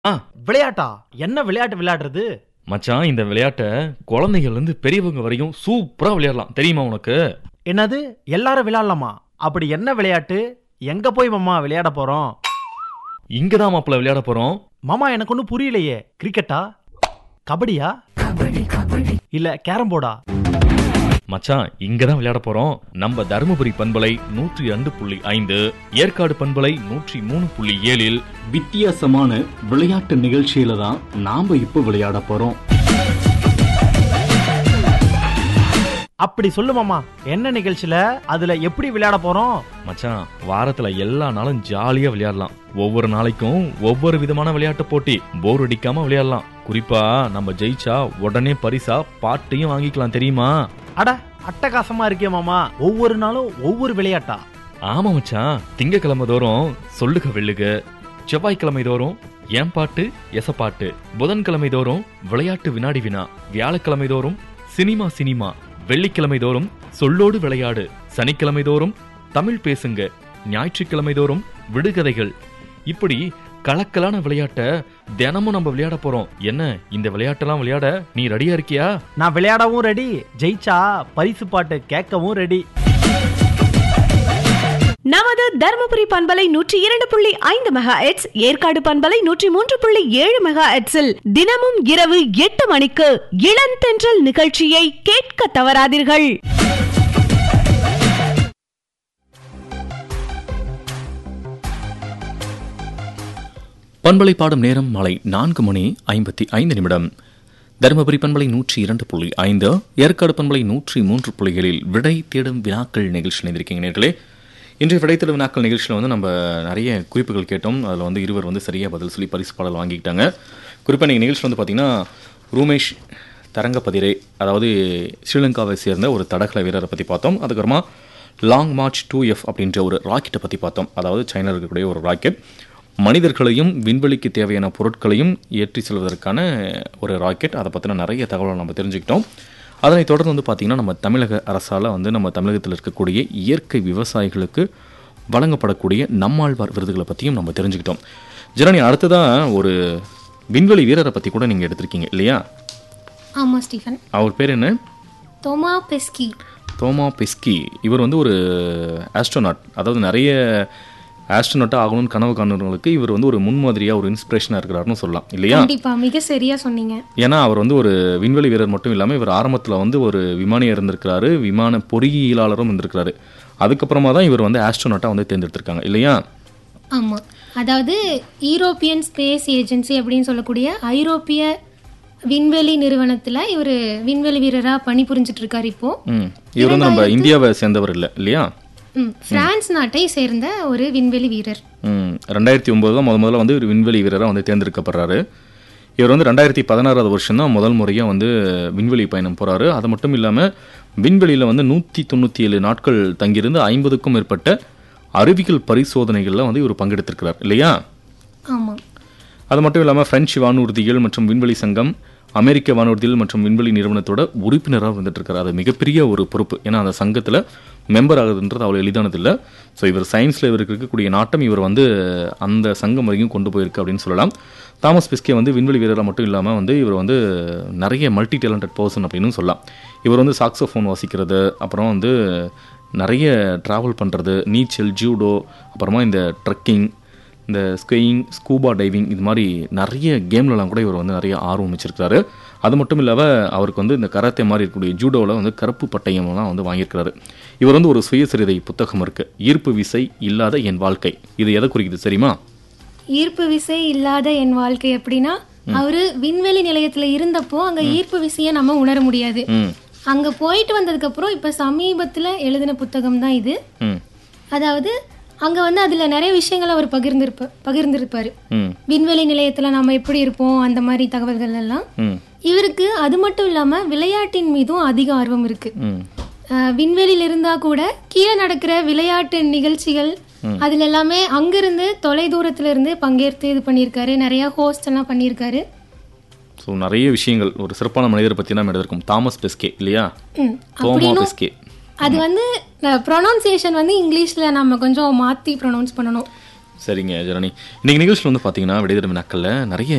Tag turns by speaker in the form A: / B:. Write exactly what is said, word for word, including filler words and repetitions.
A: ஆ
B: விளையாட்டா? என்ன விளையாட்டு விளையாடுறது?
A: மச்சான், இந்த விளையாட்டை குழந்தைகள்ல இருந்து பெரியவங்க வரையும் சூப்பரா விளையாடலாம். தெரியுமா உனக்கு?
B: என்னது? எல்லாரும் விளையாடலாமா? அப்படி என்ன விளையாட்டு? எங்க போய் மாமா விளையாட போறோம்?
A: இங்கதான் மாப்பிள்ள விளையாட போறோம்.
B: மாமா எனக்கு ஒன்னும் புரியலையே. கிரிக்கெட்டா? கபடியா? இல்ல கேரம் போர்டா?
A: மச்சான், இங்கதான் விளையாட போறோம். நம்ம தருமபுரி பண்பலை நூற்றி ரெண்டு புள்ளி ஐந்து, ஏற்காடு பண்பலை நூற்றி மூணு புள்ளி ஏழில்
C: வித்தியாசமான விளையாட்டு நிகழ்ச்சியில தான் நாம இப்ப விளையாட போறோம்.
B: அப்படி சொல்லு மாமா. என்ன நிகழ்ச்சியில? அதுல எப்படி விளையாட போறோம்?
A: மச்சான், வாரத்துல எல்லா நாளும் ஜாலியா விளையாடலாம். ஒவ்வொரு நாளைக்கும் ஒவ்வொரு விதமான விளையாட்டு போட்டி. போர் அடிக்காம விளையாடலாம். குறிப்பா நம்ம ஜெயிச்சா உடனே பரிசா பாட்டையும் வாங்கிக்கலாம். தெரியுமா?
B: அட, அட்டகாசமா இருக்கே மாமா. ஒவ்வொரு நாளும் ஒவ்வொரு விளையாட்டா?
A: ஆமா மச்சான். திங்கக்கிழமை தோறும் சொல்லுக வெள்ளுக, செவ்வாய்க்கிழமை தோறும் ஏன் பாட்டு எசப்பாட்டு, புதன்கிழமை தோறும் விளையாட்டு வினாடி வினா, வியாழக்கிழமை தோறும் சினிமா சினிமா, வெள்ளிக்கிழமை தோறும் சொல்லோடு விளையாடு, சனிக்கிழமை தோறும் தமிழ் பேசுங்க, ஞாயிற்றுக்கிழமை தோறும் விடுகதைகள். இப்படி கலக்கலான விளையாட்ட தினமும் நம்ம விளையாட போறோம். என்ன, இந்த விளையாட்டெல்லாம் விளையாட நீ ரெடியா இருக்கியா?
B: நான் விளையாடவும் ரெடி, ஜெயிச்சா பரிசு பாட்டு கேட்கவும் ரெடி.
D: நமது தருமபுரி பண்பலை நூற்றி இரண்டு புள்ளி ஐந்து மெகா எட்ஸ், ஏற்காடு பண்பலை நூற்றி மூன்று புள்ளி ஏழு மெகா எட்ஸில் தினமும் இரவு எட்டு மணிக்கு இளந்தென்றல் நிகழ்ச்சியை கேட்க தவறாதீர்கள்.
E: பண்பலை பாடும் நேரம் மாலை நான்கு மணி ஐம்பத்தி ஐந்து நிமிடம். தருமபுரி பண்பலை நூற்றி இரண்டு புள்ளி ஐந்து, ஏற்காடு பண்பலை நூற்றி மூன்று புள்ளிகளில் விடை தேடும் வினாக்கள் நிகழ்ச்சி நினைந்திருக்கீங்க நேர்களே. இன்றைய விடை தேடும் வினாக்கள் நிகழ்ச்சியில் வந்து நம்ம நிறைய குறிப்புகள் கேட்டோம். அதில் வந்து இருவர் வந்து சரியாக பதில் சொல்லி பரிசு பாடல் வாங்கிக்கிட்டாங்க. குறிப்பாக நீங்கள் நிகழ்ச்சி வந்து பார்த்தீங்கன்னா ரூமேஷ் தரங்கப்பதிரே, அதாவது ஸ்ரீலங்காவை சேர்ந்த ஒரு தடகள வீரரை பற்றி பார்த்தோம். அதுக்கப்புறமா லாங் மார்ச் டூ எஃப் அப்படின்ற ஒரு ராக்கெட்டை பற்றி பார்த்தோம். அதாவது சைனாவில் இருக்கக்கூடிய ஒரு ராக்கெட், மனிதர்களையும் விண்வெளிக்கு தேவையான பொருட்களையும் ஏற்றி செல்வதற்கான ஒரு ராக்கெட். அதை பற்றின நிறைய தகவலை நம்ம தெரிஞ்சுக்கிட்டோம். அதனைத் தொடர்ந்து வந்து பார்த்திங்கன்னா நம்ம தமிழக அரசால் வந்து நம்ம தமிழகத்தில் இருக்கக்கூடிய இயற்கை விவசாயிகளுக்கு வழங்கப்படக்கூடிய நம்மாழ்வார் விருதுகளை பற்றியும் நம்ம தெரிஞ்சுக்கிட்டோம். ஜனனி, அடுத்ததான் ஒரு விண்வெளி வீரரை பற்றி கூட நீங்கள் எடுத்திருக்கீங்க இல்லையா?
F: ஆமாம் ஸ்டீஃபன்.
E: அவர் பேர் என்ன?
F: தோமா பெஸ்கி.
E: தோமா பெஸ்கி. இவர் வந்து ஒரு ஆஸ்ட்ரோநாட், அதாவது நிறைய ஆஸ்ட்ரோநாட்டாக ஆகணும்னு கனவு காணுறவங்களுக்கு இவர் வந்து ஒரு முன்மாதிரியாக ஒரு இன்ஸ்பிரேஷனாக இருக்கிறாருன்னு சொல்லலாம் இல்லையா?
F: கண்டிப்பாக, மிக சரியாக சொன்னீங்க.
E: ஏன்னா அவர் வந்து ஒரு விண்வெளி வீரர் மட்டும் இல்லாமல் இவர் ஆரம்பத்தில் வந்து ஒரு விமானியாக இருந்திருக்கிறாரு, விமான பொறியியலாளரும் இருந்திருக்கிறாரு. அதுக்கப்புறமா தான் இவர் வந்து ஆஸ்ட்ரோநாட்டாக வந்து தேர்ந்தெடுத்திருக்காங்க இல்லையா?
F: ஆமாம், அதாவது யூரோப்பியன் ஸ்பேஸ் ஏஜென்சி அப்படின்னு சொல்லக்கூடிய ஐரோப்பிய விண்வெளி நிறுவனத்தில் இவர் விண்வெளி வீரராக பணிபுரிஞ்சிட்டு இருக்காரு. இப்போ
E: இவர் வந்து நம்ம இந்தியாவை சேர்ந்தவர் இல்லை இல்லையா?
F: பிரான்ஸ் நாட்டை சேர்ந்த ஒரு விண்வெளி வீரர்.
E: ரெண்டாயிரத்தி ஒன்பது தான் முத முதல்ல வந்து ஒரு விண்வெளி வீரராக வந்து தேர்ந்தெடுக்கப்படுறாரு. இவர் வந்து ரெண்டாயிரத்தி பதினாறாவது வருஷம் தான் முதல் முறையாக வந்து விண்வெளி பயணம் போகிறாரு. அது மட்டும் இல்லாமல் விண்வெளியில் வந்து நூற்றி தொண்ணூற்றி ஏழு நாட்கள் தங்கியிருந்து ஐம்பதுக்கும் மேற்பட்ட அறிவியல் பரிசோதனைகளில் வந்து இவர் பங்கெடுத்திருக்கிறார் இல்லையா?
F: ஆமாம்.
E: அது மட்டும் இல்லாமல் பிரெஞ்சு வானூர்திகள் மற்றும் விண்வெளி சங்கம், அமெரிக்க வானூர்திகள் மற்றும் விண்வெளி நிறுவனத்தோட உறுப்பினராக வந்துட்டு இருக்காரு. அது மிகப்பெரிய ஒரு பொறுப்பு. ஏன்னா அந்த சங்கத்தில் மெம்பர் ஆகுதுன்றது அவ்வளோ எளிதானது இல்லை. ஸோ இவர் சயின்ஸில் இவருக்கு இருக்கக்கூடிய நாட்டம் இவர் வந்து அந்த சங்கம் வரைக்கும் கொண்டு போயிருக்கு அப்படின்னு சொல்லலாம். தாமஸ் பெஸ்கே வந்து விண்வெளி வீரராக மட்டும் இல்லாமல் வந்து இவர் வந்து நிறைய மல்டி டேலண்டட் பர்சன் அப்படின்னு சொல்லலாம். இவர் வந்து சாக்ஸோஃபோன் வாசிக்கிறது, அப்புறம் வந்து நிறைய ட்ராவல் பண்ணுறது, நீச்சல், ஜூடோ, அப்புறமா இந்த ட்ரெக்கிங், இந்த ஸ்கீயிங், ஸ்கூபா டைவிங், இது மாதிரி நிறைய கேம்லலாம் கூட இவர் வந்து நிறைய ஆர்வம் வச்சிருக்காரு. அது மட்டும் இல்லாமல் அவருக்கு வந்து இந்த கராத்தே மாதிரி இருக்கக்கூடிய ஜூடோவில் வந்து கருப்பு பட்டயம்லாம் வந்து வாங்கியிருக்கிறாரு. இவர் வந்து ஒரு சுயசரிதை புத்தகம் இருக்கு, ஈர்ப்பு விசை இல்லாத என் வாழ்க்கை. இது எதை குறிக்குது தெரியுமா?
F: ஈர்ப்பு விசை இல்லாத என் வாழ்க்கை அப்படின்னா அவரு விண்வெளி நிலையத்துல இருந்தப்போ அங்க ஈர்ப்பு விசையை நம்ம உணர முடியாது. அங்க போயிட்டு வந்ததுக்கு அப்புறம் இப்ப சமீபத்துல எழுதின புத்தகம் தான் இது. அதாவது அங்க வந்து அதுல நிறைய விஷயங்கள் அவர் பகிர்ந்திருப்ப பகிர்ந்திருப்பாரு. விண்வெளி நிலையத்துல நம்ம எப்படி இருப்போம், அந்த மாதிரி தகவல்கள் எல்லாம். இவருக்கு அது மட்டும் இல்லாம விளையாட்டின் மீதும் அதிக ஆர்வம் இருக்கு. விண்வெளியில இருந்தா கூட கீழே நடக்கிற விளையாட்டு நிகழ்ச்சிகள் அதுல எல்லாமே அங்கிருந்து தொலை தூரத்துல இருந்து பங்கேற்று இது பண்ணியிருக்காரு. நிறைய ஹோஸ்ட் எல்லாம் பண்ணியிருக்காரு.
E: ஸோ நிறைய விஷயங்கள், ஒரு சிறப்பான மனிதரை பற்றி நம்ம எடுத்திருக்கோம். தாமஸ் பெஸ்கே இல்லையா? தோமா பெஸ்கே.
F: அது வந்து ப்ரொனவுன்சியேஷன் வந்து இங்கிலீஷ்ல நம்ம கொஞ்சம் மாற்றி ப்ரொனவுன்ஸ் பண்ணணும்.
E: சரிங்க ஜனனி. இன்னைக்கு நிகழ்ச்சியில் வந்து பார்த்தீங்கன்னா விடைதேடும் வினாக்களில் நிறைய